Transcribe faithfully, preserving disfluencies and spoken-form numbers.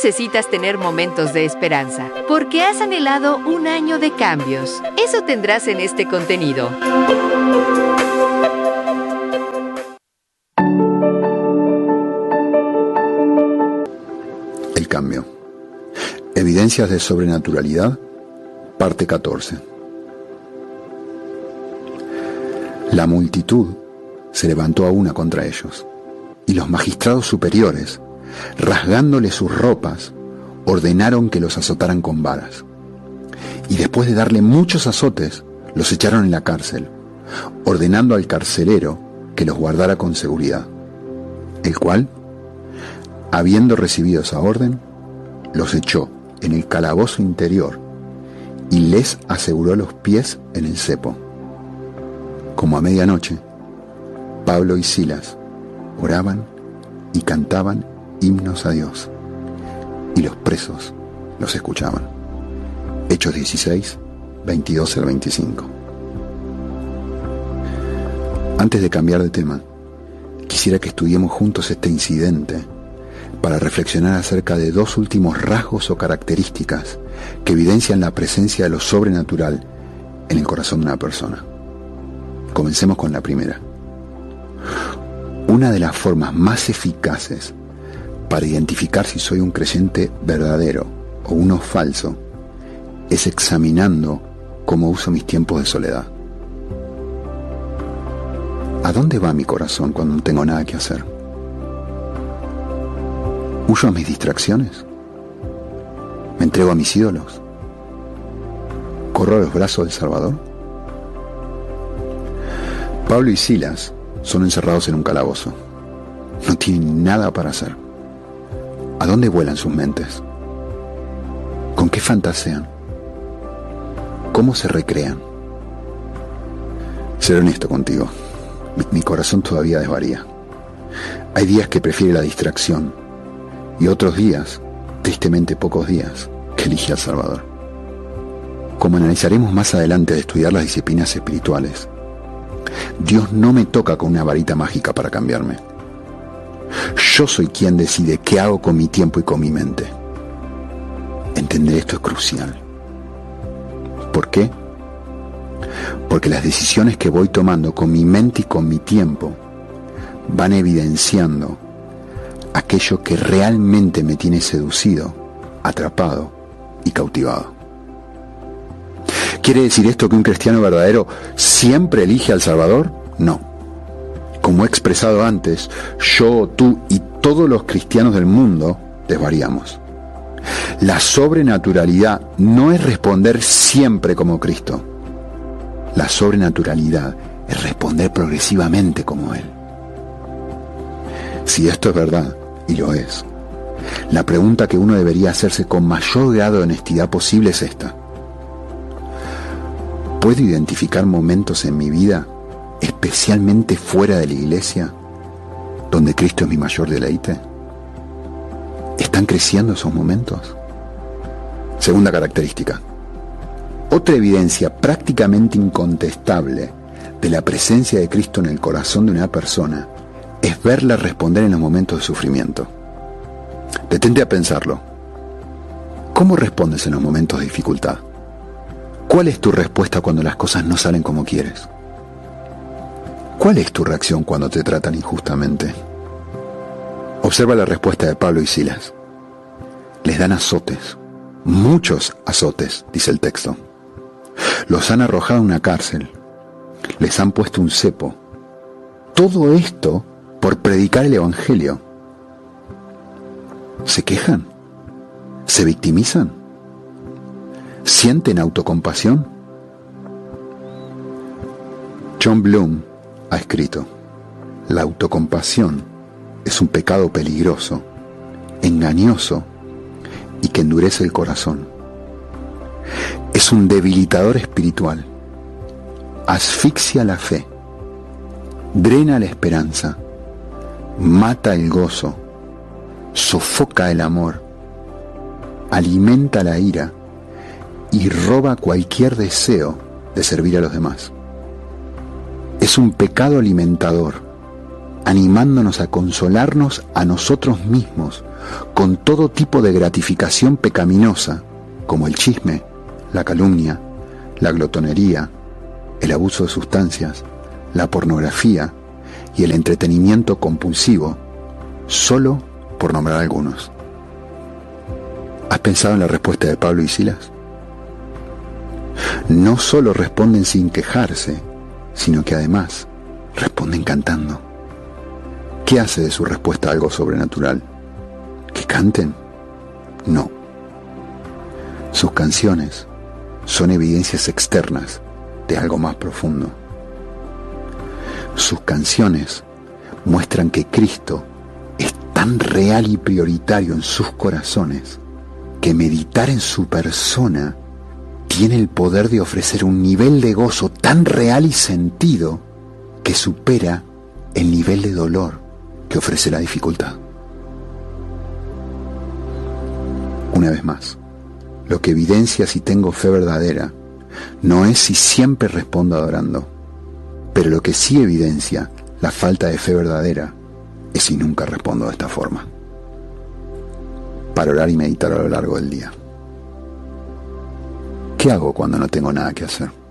necesitas tener momentos de esperanza, porque has anhelado un año de cambios. Eso tendrás en este contenido. El cambio. Evidencias de sobrenaturalidad, parte catorce. La multitud se levantó a una contra ellos, y los magistrados superiores, rasgándole sus ropas, ordenaron que los azotaran con varas. Y después de darle muchos azotes, los echaron en la cárcel, ordenando al carcelero que los guardara con seguridad, el cual, habiendo recibido esa orden, los echó en el calabozo interior y les aseguró los pies en el cepo. Como a medianoche, Pablo y Silas oraban y cantaban himnos a Dios, y los presos los escuchaban. Hechos dieciséis, veintidós al veinticinco. Antes de cambiar de tema, quisiera que estudiemos juntos este incidente para reflexionar acerca de dos últimos rasgos o características que evidencian la presencia de lo sobrenatural en el corazón de una persona. Comencemos con la primera. Una de las formas más eficaces para identificar si soy un creyente verdadero o uno falso es examinando cómo uso mis tiempos de soledad. ¿A dónde va mi corazón cuando no tengo nada que hacer? ¿Huyo a mis distracciones? ¿Me entrego a mis ídolos? ¿Corro a los brazos del Salvador? Pablo y Silas son encerrados en un calabozo. No tienen nada para hacer. ¿A dónde vuelan sus mentes? ¿Con qué fantasean? ¿Cómo se recrean? Seré honesto contigo. Mi, mi corazón todavía desvaría. Hay días que prefiere la distracción y otros días, tristemente pocos días, que elige al Salvador. Como analizaremos más adelante al estudiar las disciplinas espirituales, Dios no me toca con una varita mágica para cambiarme. Yo soy quien decide qué hago con mi tiempo y con mi mente. Entender esto es crucial. ¿Por qué? Porque las decisiones que voy tomando con mi mente y con mi tiempo van evidenciando aquello que realmente me tiene seducido, atrapado y cautivado. ¿Quiere decir esto que un cristiano verdadero siempre elige al Salvador? No. Como he expresado antes, yo, tú y todos los cristianos del mundo desvariamos. La sobrenaturalidad no es responder siempre como Cristo. La sobrenaturalidad es responder progresivamente como Él. Si esto es verdad, y lo es, la pregunta que uno debería hacerse con mayor grado de honestidad posible es esta: ¿puedo identificar momentos en mi vida, especialmente fuera de la iglesia, donde Cristo es mi mayor deleite? ¿Están creciendo esos momentos? Segunda característica. Otra evidencia prácticamente incontestable de la presencia de Cristo en el corazón de una persona es verla responder en los momentos de sufrimiento. Detente a pensarlo. ¿Cómo respondes en los momentos de dificultad? ¿Cuál es tu respuesta cuando las cosas no salen como quieres? ¿Cuál es tu reacción cuando te tratan injustamente? Observa la respuesta de Pablo y Silas. Les dan azotes, muchos azotes, dice el texto. Los han arrojado a una cárcel, les han puesto un cepo. Todo esto por predicar el Evangelio. ¿Se quejan? ¿Se victimizan? ¿Sienten autocompasión? John Bloom ha escrito: la autocompasión es un pecado peligroso, engañoso y que endurece el corazón. Es un debilitador espiritual, asfixia la fe, drena la esperanza, mata el gozo, sofoca el amor, alimenta la ira y roba cualquier deseo de servir a los demás. Es un pecado alimentador, animándonos a consolarnos a nosotros mismos con todo tipo de gratificación pecaminosa, como el chisme, la calumnia, la glotonería, el abuso de sustancias, la pornografía y el entretenimiento compulsivo, solo por nombrar algunos. ¿Has pensado en la respuesta de Pablo y Silas? No solo responden sin quejarse, sino que además responden cantando. ¿Qué hace de su respuesta algo sobrenatural? ¿Que canten? No. Sus canciones son evidencias externas de algo más profundo. Sus canciones muestran que Cristo es tan real y prioritario en sus corazones que meditar en su persona tiene el poder de ofrecer un nivel de gozo tan real y sentido que supera el nivel de dolor que ofrece la dificultad. Una vez más, lo que evidencia si tengo fe verdadera no es si siempre respondo adorando, pero lo que sí evidencia la falta de fe verdadera es si nunca respondo de esta forma. Para orar y meditar a lo largo del día. ¿Qué hago cuando no tengo nada que hacer?